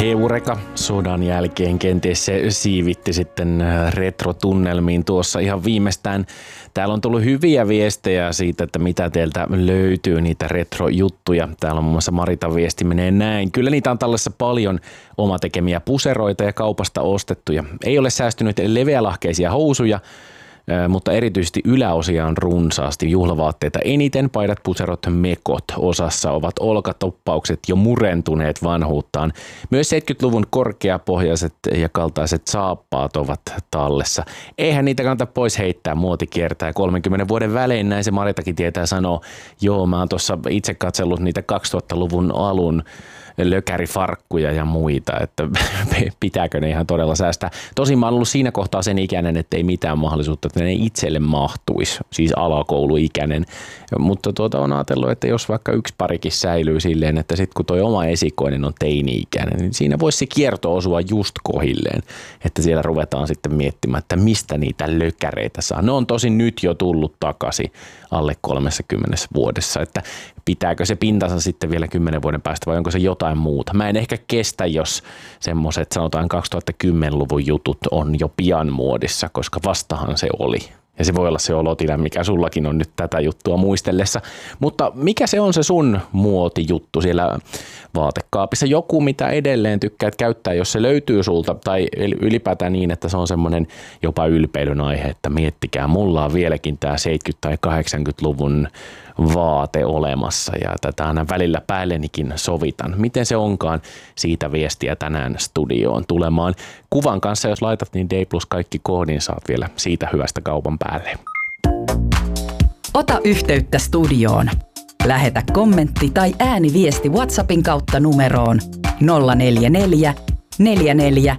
Heureka sodan jälkeen kenties se siivitti sitten retrotunnelmiin tuossa ihan viimeistään. Täällä on tullut hyviä viestejä siitä, että mitä teiltä löytyy niitä retrojuttuja. Täällä on muun muassa Maritan viesti menee näin. Kyllä niitä on tällaisessa paljon omatekemiä puseroita ja kaupasta ostettuja. Ei ole säästynyt leveälahkeisia housuja, mutta erityisesti yläosia on runsaasti, juhlavaatteita eniten, paidat, puserot, mekot. Osassa ovat olkatoppaukset jo murentuneet vanhuuttaan. Myös 70-luvun korkeapohjaiset ja kaltaiset saappaat ovat tallessa. Eihän niitä kannata pois heittää, muoti kiertää 30 vuoden välein, näin se Maritakin tietää sanoa. Joo, mä oon tuossa itse katsellut niitä 2000-luvun alun lökärifarkkuja ja muita, että pitääkö ne ihan todella säästää. Tosin mä oon ollut siinä kohtaa sen ikäinen, että ei mitään mahdollisuutta, että ne itselle mahtuisi, siis alakouluikäinen. Mutta on ajatellut, että jos vaikka yksi parikin säilyy silleen, että sitten kun toi oma esikoinen on teini-ikäinen, niin siinä voisi se kierto osua just kohilleen, että siellä ruvetaan sitten miettimään, että mistä niitä lökäreitä saa. Ne on tosin nyt jo tullut takaisin alle 30 vuodessa, että pitääkö se pintansa sitten vielä 10 vuoden päästä vai onko se jotain muuta. Mä en ehkä kestä, jos semmoiset sanotaan 2010-luvun jutut on jo pian muodissa, koska vastahan se oli. Ja se voi olla se olotila, mikä sullakin on nyt tätä juttua muistellessa. Mutta mikä se on se sun muotijuttu siellä vaatekaapissa? Joku, mitä edelleen tykkäät käyttää, jos se löytyy sulta, tai ylipäätään niin, että se on semmoinen jopa ylpeilyn aihe, että miettikää, mulla on vieläkin tämä 70- tai 80-luvun vaate olemassa ja tätä aina välillä päällenikin sovitan. Miten se onkaan, siitä viestiä tänään studioon tulemaan. Kuvan kanssa, jos laitat, niin D+ kaikki koodin saat vielä siitä hyvästä kaupan päälle. Ota yhteyttä studioon. Lähetä kommentti tai ääniviesti WhatsAppin kautta numeroon 044 44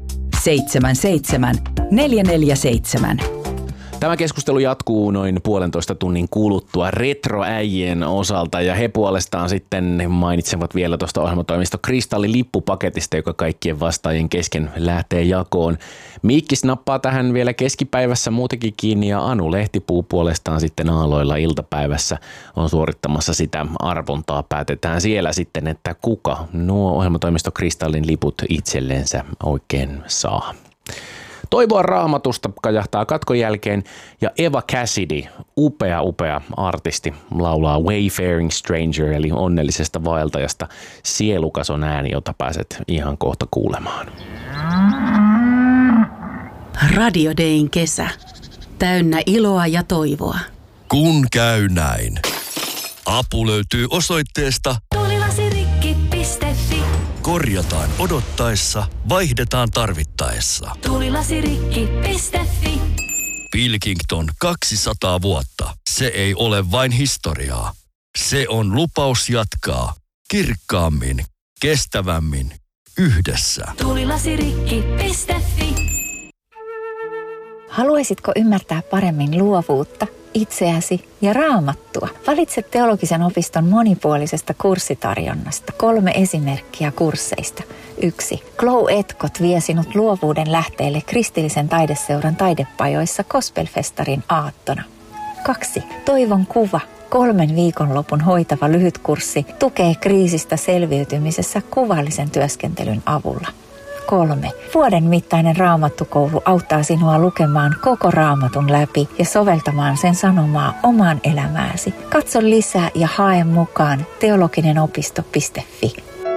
77 447. Tämä keskustelu jatkuu noin 1,5 tunnin kuluttua retroäijien osalta ja he puolestaan sitten mainitsevat vielä tuosta ohjelmatoimisto Kristalli-lippupaketista, joka kaikkien vastaajien kesken lähtee jakoon. Miikkis nappaa tähän vielä keskipäivässä muutenkin kiinni ja Anu Lehtipuu puolestaan sitten aalloilla iltapäivässä on suorittamassa sitä arvontaa. Päätetään siellä sitten, että kuka nuo ohjelmatoimisto Kristallin liput itsellensä oikein saa. Toivoa Raamatusta kajahtaa katkon jälkeen ja Eva Cassidy, upea artisti, laulaa Wayfaring Stranger eli onnellisesta vaeltajasta. Sielukas on ääni, jota pääset ihan kohta kuulemaan. Radio Dayn kesä. Täynnä iloa ja toivoa. Kun käy näin. Apu löytyy osoitteesta tulilasirikki.fi. Korjataan odottaessa, vaihdetaan tarvittaessa. Tulilasirikki.fi. Pilkington 200 vuotta. Se ei ole vain historiaa. Se on lupaus jatkaa kirkkaammin, kestävämmin, yhdessä. Tulilasirikki.fi. Haluaisitko ymmärtää paremmin luovuutta, itseäsi ja Raamattua? Valitse Teologisen opiston monipuolisesta kurssitarjonnasta 3 esimerkkiä kursseista. 1. Glow Etkot vie sinut luovuuden lähteelle kristillisen taideseuran taidepajoissa Gospelfestarin aattona. 2. Toivon kuva. 3 viikonlopun hoitava lyhytkurssi tukee kriisistä selviytymisessä kuvallisen työskentelyn avulla. 3. Vuoden mittainen raamattukoulu auttaa sinua lukemaan koko raamatun läpi ja soveltamaan sen sanomaa omaan elämääsi. Katso lisää ja hae mukaan teologinenopisto.fi.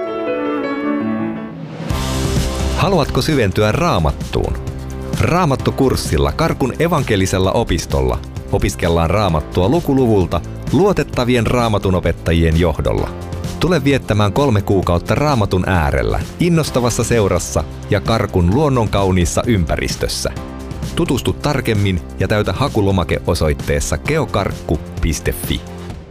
Haluatko syventyä Raamattuun? Raamattukurssilla Karkun evankelisella opistolla opiskellaan Raamattua lukuluvulta luotettavien raamatunopettajien johdolla. Tule viettämään 3 kuukautta Raamatun äärellä, innostavassa seurassa ja Karkun luonnonkauniissa ympäristössä. Tutustu tarkemmin ja täytä hakulomake osoitteessa geokarkku.fi.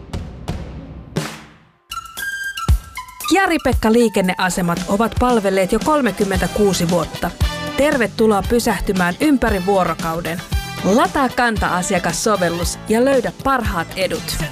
Jari-Pekka liikenneasemat ovat palvelleet jo 36 vuotta. Tervetuloa pysähtymään ympäri vuorokauden. Lataa Kanta-asiakassovellus ja löydä parhaat edut.